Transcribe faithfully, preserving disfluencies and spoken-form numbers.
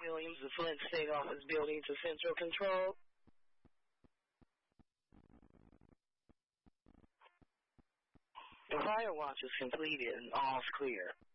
Williams, the Flint State Office building to Central Control. The fire watch is completed and all's clear.